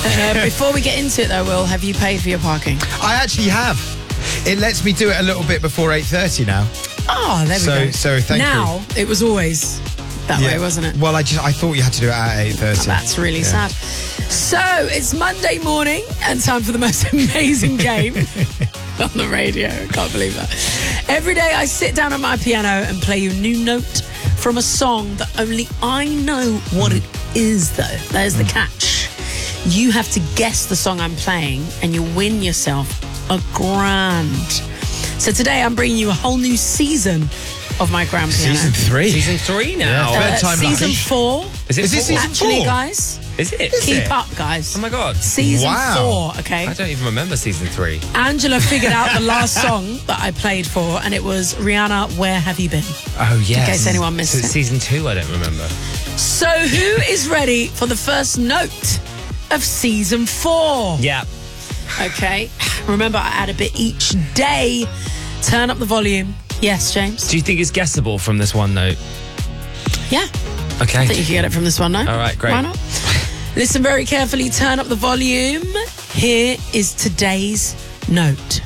Before we get into it, though, Will, have you paid for your parking? I actually have. It lets me do it a little bit before 8:30 now. Oh, there we go. So thank you. Now, it was always that way, wasn't it? Well, I thought you had to do it at 8:30. Oh, that's really sad. So, it's Monday morning and time for the most amazing game on the radio. Can't believe that. Every day I sit down at my piano and play you a new note from a song that only I know what it is, though. There's the catch. You have to guess the song I'm playing and you'll win yourself £1,000. So today I'm bringing you a whole new season of my grand piano. Season 3. Season 3 now. Third time season lucky. 4. Is it season Actually, 4? guys, Is it? keep up, guys. Oh my God. Season Wow. 4, okay? I don't even remember season 3. Angela figured out the last song that I played for, and it was Rihanna, Where Have You Been? Oh, yes. In case anyone missed So it. it's season 2, I don't remember. So who is ready for the first note of season 4? Yeah. Okay. Remember, I add a bit each day. Turn up the volume. Yes, James? Do you think it's guessable from this one note? Yeah. Okay. I think you can get it from this one note. All right, great. Why not? Listen very carefully. Turn up the volume. Here is today's note.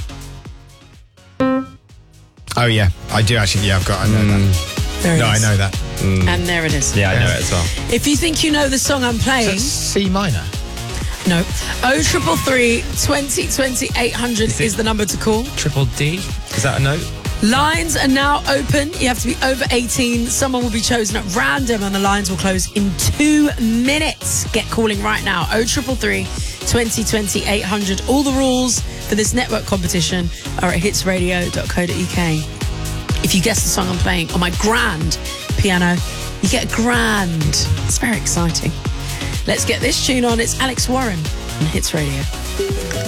Oh, yeah. I do actually. Yeah, I know that. There it No, I is. know that. And there it is. Yeah, I know it as well. If you think you know the song I'm playing, That's C minor. no. 0333 2020 800 is the number to call. Triple D? Is that a note? Lines are now open. You have to be over 18. Someone will be chosen at random and the lines will close in 2 minutes. Get calling right now. 0333 2020 800. All the rules for this network competition are at hitsradio.co.uk. If you guess the song I'm playing on my grand piano, you get £1,000. It's very exciting. Let's get this tune on. It's Alex Warren on Hits Radio.